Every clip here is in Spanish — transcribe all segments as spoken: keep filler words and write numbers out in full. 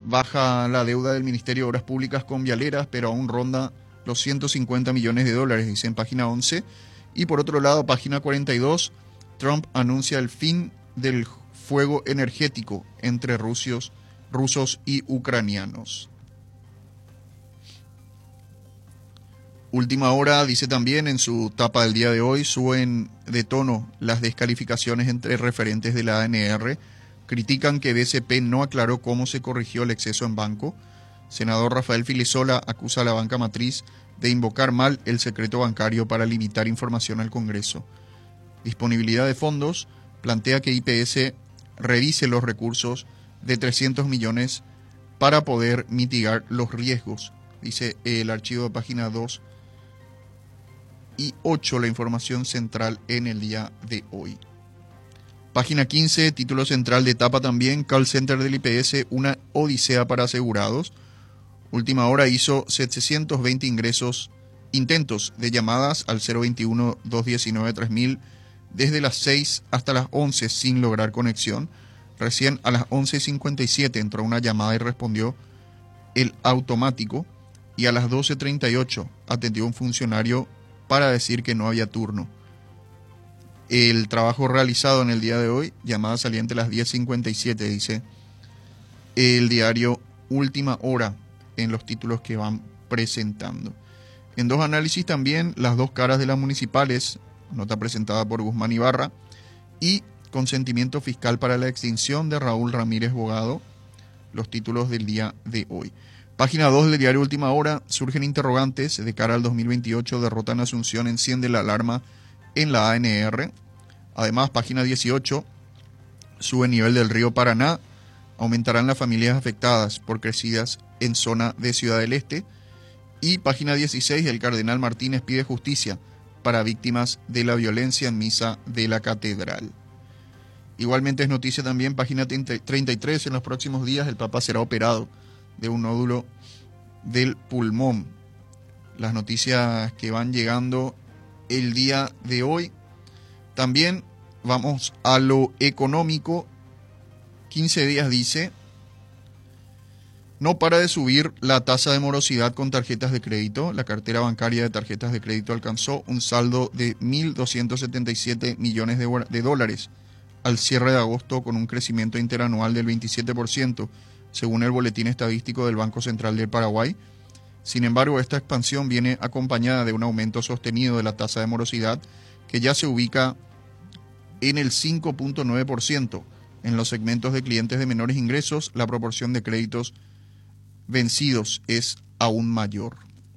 baja la deuda del Ministerio de Obras Públicas con Vialeras, pero aún ronda los ciento cincuenta millones de dólares, dice en página once. Y por otro lado, página cuarenta y dos, Trump anuncia el fin del fuego energético entre rusos, rusos y ucranianos. Última Hora dice también en su tapa del día de hoy, suben de tono las descalificaciones entre referentes de la A N R, critican que B C P no aclaró cómo se corrigió el exceso en banco. Senador Rafael Filisola acusa a la banca matriz de invocar mal el secreto bancario para limitar información al Congreso. Disponibilidad de fondos, plantea que I P S revise los recursos de trescientos millones para poder mitigar los riesgos, dice el archivo de página dos y ocho, la información central en el día de hoy. Página quince, título central de etapa también, call center del I P S, una odisea para asegurados. Última Hora hizo setecientos veinte ingresos, intentos de llamadas al cero veintiuno, doscientos diecinueve, tres mil desde las seis hasta las once sin lograr conexión. Recién a las once cincuenta y siete entró una llamada y respondió el automático, y a las doce treinta y ocho atendió un funcionario para decir que no había turno. El trabajo realizado en el día de hoy, llamada saliente a las diez cincuenta y siete, dice el diario Última Hora en los títulos que van presentando. En dos análisis también, las dos caras de las municipales, nota presentada por Guzmán Ibarra, y consentimiento fiscal para la extinción de Raúl Ramírez Bogado, los títulos del día de hoy. Página dos del diario Última Hora, surgen interrogantes de cara al dos mil veintiocho, derrota en Asunción, enciende la alarma en la A N R. Además, página dieciocho, sube nivel del río Paraná, aumentarán las familias afectadas por crecidas en zona de Ciudad del Este. Y página dieciséis, el cardenal Martínez pide justicia para víctimas de la violencia en misa de la catedral. Igualmente es noticia también, página treinta y tres, en los próximos días el Papa será operado de un nódulo del pulmón. Las noticias que van llegando el día de hoy. También vamos a lo económico. quince días dice, no para de subir la tasa de morosidad con tarjetas de crédito. La cartera bancaria de tarjetas de crédito alcanzó un saldo de mil doscientos setenta y siete millones de, de dólares al cierre de agosto, con un crecimiento interanual del veintisiete por ciento, según el boletín estadístico del Banco Central del Paraguay. Sin embargo, esta expansión viene acompañada de un aumento sostenido de la tasa de morosidad, que ya se ubica en el cinco punto nueve por ciento. En los segmentos de clientes de menores ingresos, la proporción de créditos vencidos es aún mayor.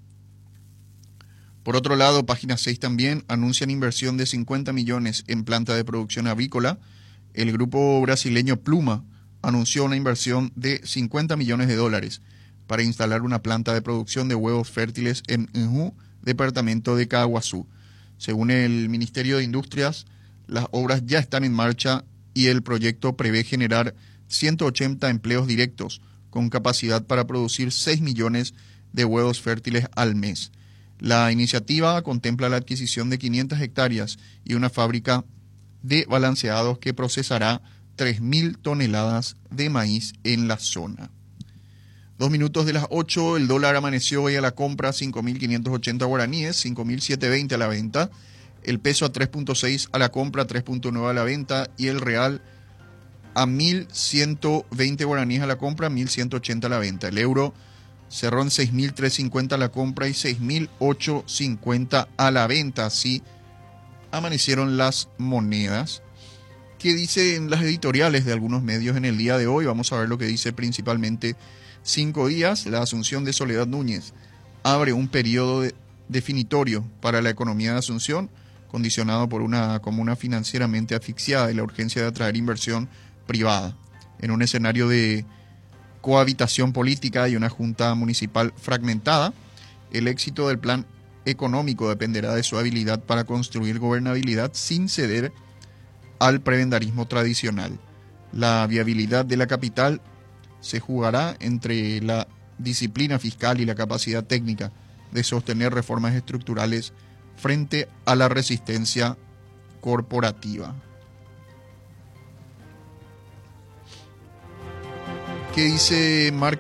Por otro lado, página seis también, anuncian inversión de cincuenta millones en planta de producción avícola. El grupo brasileño Pluma anunció una inversión de cincuenta millones de dólares para instalar una planta de producción de huevos fértiles en Enju, departamento de Caguazú. Según el Ministerio de Industrias, las obras ya están en marcha y el proyecto prevé generar ciento ochenta empleos directos con capacidad para producir seis millones de huevos fértiles al mes. La iniciativa contempla la adquisición de quinientas hectáreas y una fábrica de balanceados que procesará tres mil toneladas de maíz en la zona. Dos minutos de las ocho, el dólar amaneció hoy a la compra cinco mil quinientos ochenta guaraníes, cinco mil setecientos veinte a la venta. El peso a tres punto seis a la compra, tres punto nueve a la venta, y el real a mil ciento veinte guaraníes a la compra, mil ciento ochenta a la venta. El euro cerró en seis mil trescientos cincuenta a la compra y seis mil ochocientos cincuenta a la venta. Así amanecieron las monedas. ¿Qué dicen las editoriales de algunos medios en el día de hoy? Vamos a ver lo que dice principalmente Cinco Días. La asunción de Soledad Núñez abre un periodo de definitorio para la economía de Asunción, condicionado por una comuna financieramente asfixiada y la urgencia de atraer inversión privada. En un escenario de cohabitación política y una junta municipal fragmentada, el éxito del plan económico dependerá de su habilidad para construir gobernabilidad sin ceder al prebendarismo tradicional. La viabilidad de la capital se jugará entre la disciplina fiscal y la capacidad técnica de sostener reformas estructurales frente a la resistencia corporativa. ¿Qué dice Market